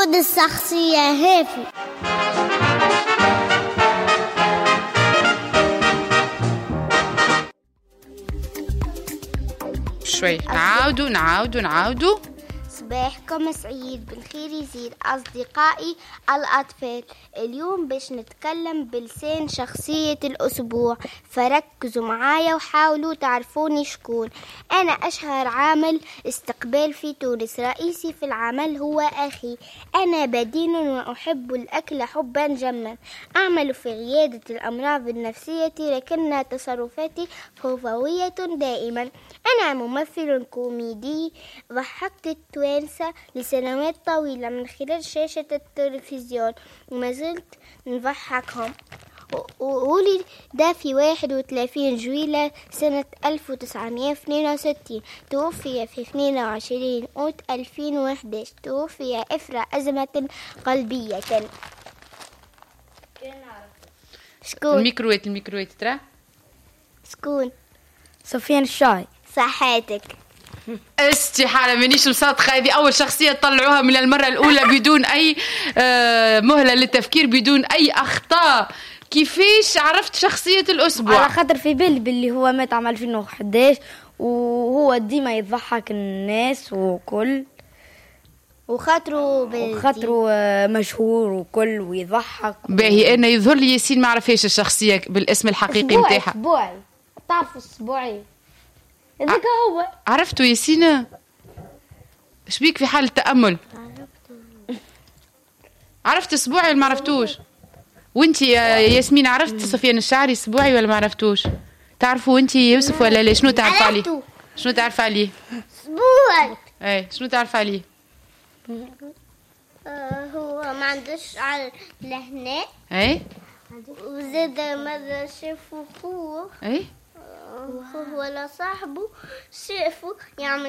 خد الشخصية هافي. شوي نعاودوا. صباحكم سعيد بالخير يزيد أصدقائي الأطفال. اليوم باش نتكلم بلسان شخصية الأسبوع، فركزوا معايا وحاولوا تعرفوني شكون. أنا أشهر عامل استقبال في تونس، رئيسي في العمل هو أخي. أنا بدين وأحب الأكل حبا جما، أعمل في عيادة الأمراض النفسية لكن تصرفاتي فوضوية دائما. أنا ممثل كوميدي، ضحكت التوانسة لسنوات طويلة من خلال شاشة التلفزيون وما زلت نضحكهم. ولد في 31 جويلة سنة 1962، توفي في 22 أوت 2011، توفي إثر أزمة قلبية. شكون؟ الميكروات ترى شكون؟ سفيان الشاي. صحتك. استحالة مانيش مصادقة، هذه أول شخصية تطلعوها من المرة الأولى بدون أي مهلة للتفكير، بدون أي أخطاء. كيفاش عرفت شخصية الأسبوع؟ على خاطر في بالي هو مات عام 2011 وهو ديما يضحك الناس وكل، وخاطره مشهور وكل ويضحك. باهي أنا يظهر لي ياسين ما عرفهاش الشخصية بالاسم الحقيقي متاعها. أسبوعي تعرفوا الأسبوعي هذاك هو. عرفتوا ياسين؟ شبيك في حال التأمل؟ عرفت أسبوعي ولا ما عرفتوش؟ وانتي ياسمين عرفت سفيان الشعري أسبوعي ولا ما عرفتوش؟ تعرفوا انتي يوسف ولا لا؟ شنو تعرف عليه؟ شنو تعرف عليه؟ أسبوعي. اي شنو تعرف عليه؟ هو ما عندوش على لهنا. اي وزاد ماذا شافوا خوه. اي ولا صاحبه شافوا يعمل.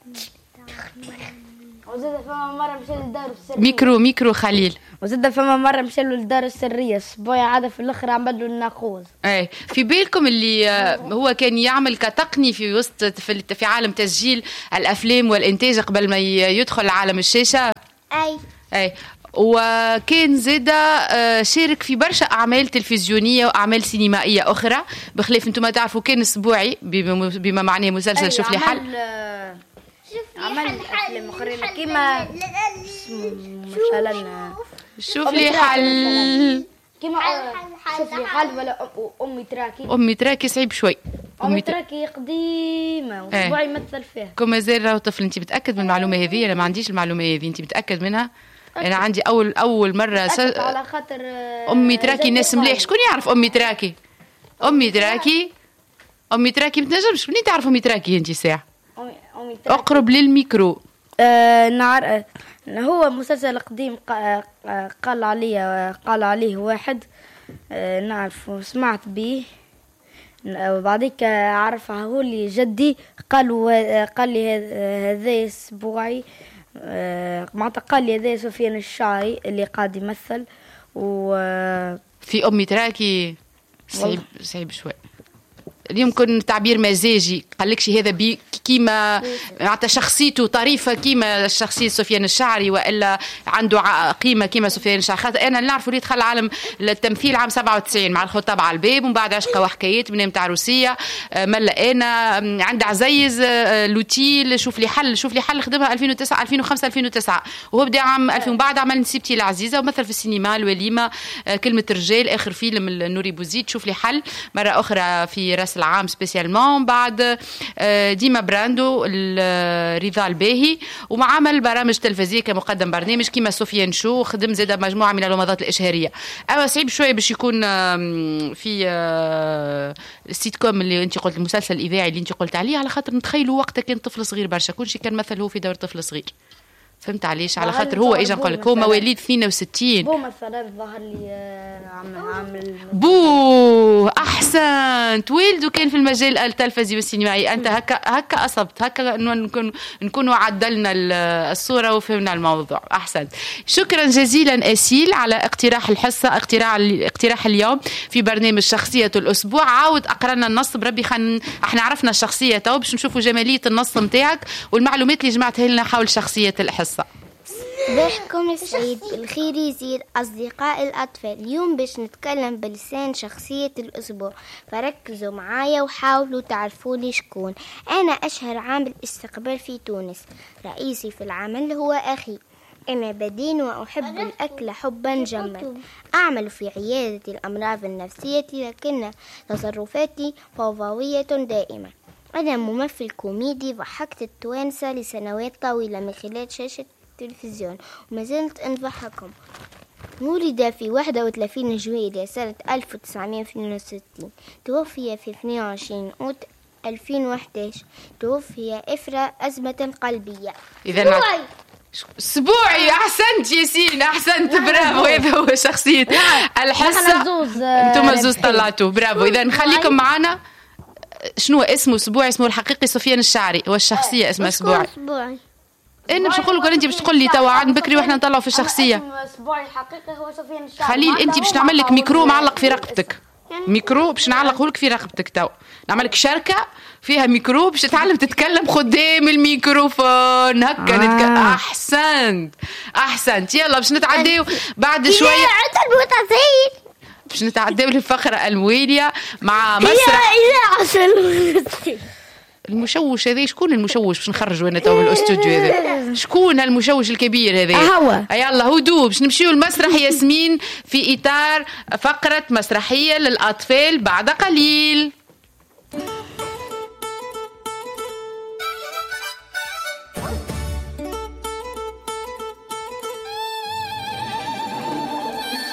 وزاد فما مرة مشى للدار السرية. ميكرو خليل. وزاد فما مرة مشى للدار السرية، أسبوع عاد في الآخر عمل له الناقوس. اي في بالكم اللي هو كان يعمل كتقني في وسط في عالم تسجيل الأفلام والإنتاج قبل ما يدخل عالم الشاشة. اي وكان زادا شارك في برشا أعمال تلفزيونية وأعمال سينمائية أخرى، بخلاف أنتم ما تعرفوا كان أسبوعي بما معناه مسلسل شوف لي حل. عمل أفلام أخرى كيما مثلا شوف لي حل، كيما شوف لي حل ولا أمي تراكي صعيب شوي. أمي تراكي قديمة وأسبوعي يمثل فيها. كم مازال راهو طفل. أنت متأكد من المعلومة هذه؟ أنا ما عنديش المعلومة هذه، أنت متأكد منها؟ أنا عندي أول مرة على خاطر أمي تراكي ناس مليح. شكون يعرف أمي تراكي؟ أمي تراكي ما تنجمش منين تعرف أمي تراكي أنت ساعة؟ أقرب للميكرو. هو مسلسل قديم قال عليه واحد نعرف وسمعت به، وبعديك عرفه هو اللي جدي قال لي هذا أسبوعي، معناتها قال لي هذا سفيان الشاعري اللي قاعد يمثل. في أمي تراكي صعيب شوي. يمكن تعبير مزاجي، قالكش هذا كيما معناتها شخصيته طريفه كيما شخصيه سفيان الشعري، والا عنده قيمه كيما سفيان الشعري. خاطر انا اللي نعرفه اللي دخل عالم التمثيل عام 97 مع الخطاب على الباب، ومن بعد عشقه وحكايات من متاع روسيه ملا انا عند عزيز لوتيل شوف لي حل خدمها 2009 2005 2009، وهو بدا عام 2000 بعد عمل نسيبتي العزيزه ومثل في السينما الوليمه كلمه رجال اخر فيلم نوري بوزيد شوف لي حل مره اخرى في راس العام سبيسيالمون. بعد ديما براندو رضا الباهي، ومعامل برامج تلفزيونيه كمقدم برنامج كيما سفيان شو، خدم زاد مجموعه من اللمضات الاشهاريه. اما صعيب شويه باش يكون في السيت كوم اللي انت قلت المسلسل الاذاعي اللي انت قلت عليه، على خاطر نتخيلوا وقتها كان طفل صغير برشا، كلشي كان مثل هو في دور طفل صغير. فهمت علاش؟ على خاطر هو اجا نقول لك هو مواليد 62. بو مثلا ظهر لي عامل بو احسن تويلد وكان في المجال التلفزي والسينمائي. انت هكا اصبت، هكا نكونوا عدلنا الصوره وفهمنا الموضوع. احسن، شكرا جزيلا اسيل على اقتراح الحصه، اقتراح اليوم في برنامج شخصيه الاسبوع. عاود اقرا لنا النص بربي، احنا عرفنا الشخصيه تو باش نشوفوا جماليه النص نتاعك والمعلومات اللي جمعتها لنا حول شخصيه الحصه. صباحكم سعيد بالخير يزيد أصدقاء الأطفال. اليوم باش نتكلم بلسان شخصية الأسبوع، فركزوا معايا وحاولوا تعرفوني شكون. أنا أشهر عامل استقبال في تونس، رئيسي في العمل هو أخي. أنا بدين وأحب الأكل حبا جما، أعمل في عيادة الأمراض النفسية، لكن تصرفاتي فوضوية دائما. أنا ممثل كوميدي، ضحكت التوانسة لسنوات طويلة من خلال شاشة التلفزيون وما زلت أضحكهم. ولد في 31 جويلية سنة 1962، توفي في 22 أوت 2011، توفي إثر أزمة قلبية. إذا اسبوعي. احسنت ياسين، احسنت، برافو. هذا هو شخصيه الحصه. انتم زوز طلعتوا، برافو. اذا نخليكم معنا. شنو اسمه اسبوعي؟ اسمه الحقيقي سفيان الشعري، والشخصيه اسمها اسبوعي. انا باش نقول لك، انت باش تقول لي توا عن بكري واحنا نطلعوا في الشخصيه. اسبوعي الحقيقي هو سفيان الشعري. خليل انت باش نعمل لك ميكرو معلق في رقبتك، ميكرو باش نعلقه لك في رقبتك. تو نعمل لك شركه فيها ميكرو باش تتعلم تتكلم قدام الميكروفون هكا. احسنت. يلا باش نتعداو بعد شويه، باش نتعداو للفقره المواليه مع مسرح المشوش. هذا شكون المشوش؟ باش نخرجوا انا تو من الاستوديو هذا. شكون المشوش الكبير هذا؟ هو. يلا هدوء، باش نمشيو المسرح ياسمين في اطار فقره مسرحيه للاطفال بعد قليل.